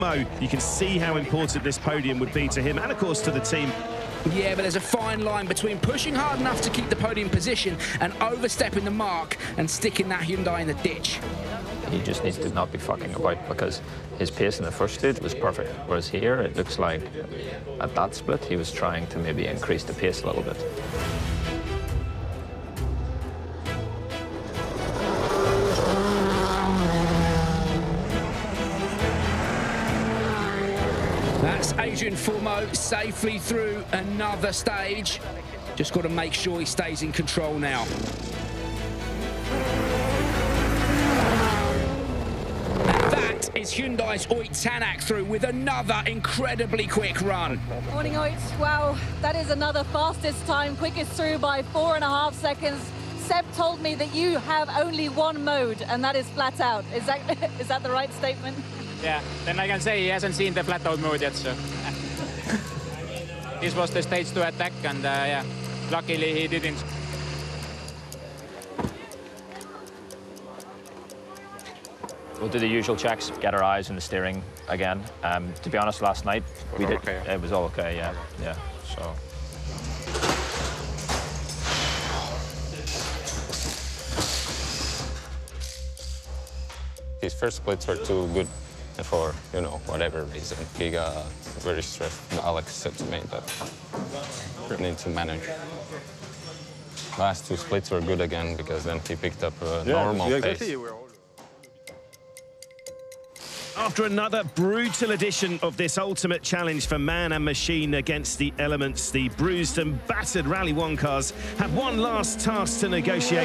You can see how important this podium would be to him and, of course, to the team. Yeah, but there's a fine line between pushing hard enough to keep the podium position and overstepping the mark and sticking that Hyundai in the ditch. He just needs to not be fucking about, because his pace in the first stage was perfect, whereas here it looks like at that split he was trying to maybe increase the pace a little bit. That's Adrian Fourmeau safely through another stage. Just got to make sure he stays in control now. And that is Hyundai's Ott Tanak through with another incredibly quick run. Morning, Ott. Wow, that is another fastest time, quickest through by 4.5 seconds. Seb told me that you have only one mode, and that is flat out. Is that the right statement? Yeah, then I can say he hasn't seen the flat out mode yet, so. This was the stage to attack, and yeah, luckily he didn't. We'll do the usual checks, get our eyes on the steering again. To be honest, last night we did. Okay. It was all okay, yeah, yeah. So. His first splits were too good for, you know, whatever reason. He got very stressed. Alex said to me that we need to manage. Last two splits were good again, because then he picked up a normal pace. Exactly. After another brutal edition of this ultimate challenge for man and machine against the elements, the bruised and battered Rally 1 cars have one last task to negotiate.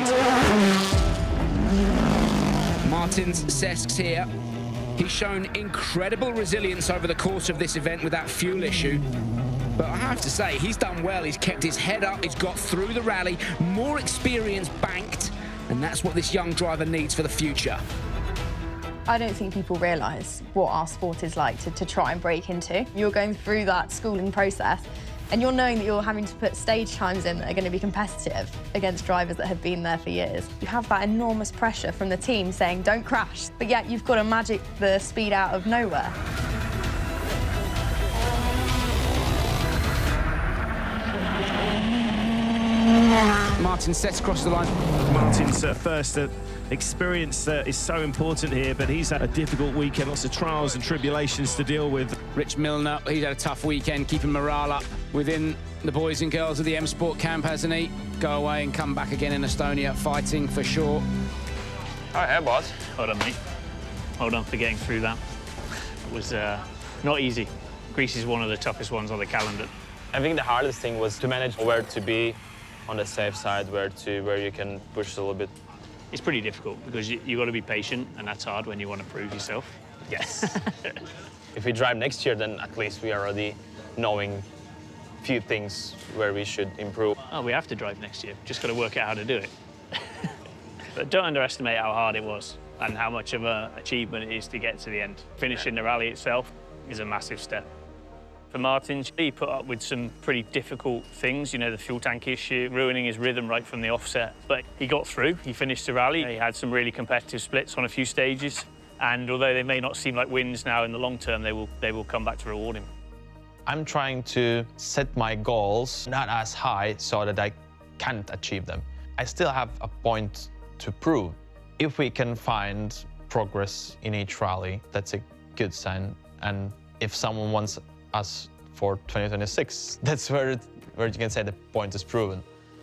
Martins Cesks here. He's shown incredible resilience over the course of this event with that fuel issue. But I have to say, he's done well. He's kept his head up, he's got through the rally, more experience banked, and that's what this young driver needs for the future. I don't think people realise what our sport is like to try and break into. You're going through that schooling process, and you're knowing that you're having to put stage times in that are going to be competitive against drivers that have been there for years. You have that enormous pressure from the team saying, don't crash, but yet you've got to magic the speed out of nowhere. Martin sets across the line. Martin's first experience is so important here, but he's had a difficult weekend, lots of trials and tribulations to deal with. Rich Milner, he's had a tough weekend, keeping morale up within the boys and girls of the M Sport camp, hasn't he? Go away and come back again in Estonia, fighting for sure. Hi, hey, boss. Well done, mate. Well done for getting through that. It was not easy. Greece is one of the toughest ones on the calendar. I think the hardest thing was to manage where to be on the safe side, where you can push a little bit. It's pretty difficult because you got to be patient, and that's hard when you want to prove yourself. Yes. If we drive next year, then at least we are already knowing a few things where we should improve. Oh, we have to drive next year. Just got to work out how to do it. But don't underestimate how hard it was and how much of an achievement it is to get to the end. Finishing the rally itself is a massive step. For Martin, he put up with some pretty difficult things, you know, the fuel tank issue, ruining his rhythm right from the offset. But he got through, he finished the rally. He had some really competitive splits on a few stages. And although they may not seem like wins now in the long term, they will come back to reward him. I'm trying to set my goals not as high so that I can't achieve them. I still have a point to prove. If we can find progress in each rally, that's a good sign. And if someone wants us for 2026, that's where you can say the point is proven.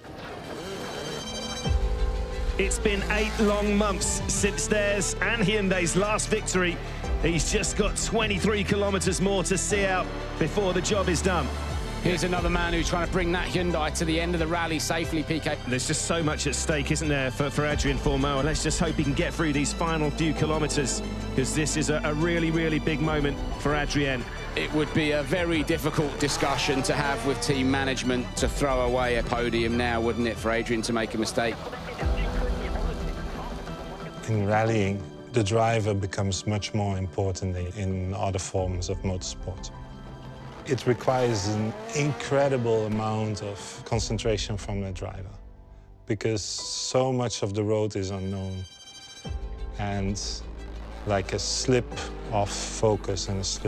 It's been 8 long months since theirs and Hyundai's last victory. He's just got 23 kilometres more to see out before the job is done. Here's another man who's trying to bring that Hyundai to the end of the rally safely, PK. There's just so much at stake, isn't there, for Adrian Fourmeau? And let's just hope he can get through these final few kilometres, because this is a really, really big moment for Adrian. It would be a very difficult discussion to have with team management to throw away a podium now, wouldn't it, for Adrian to make a mistake? In rallying, the driver becomes much more important in other forms of motorsport. It requires an incredible amount of concentration from the driver, because so much of the road is unknown. And like a slip of focus and a slip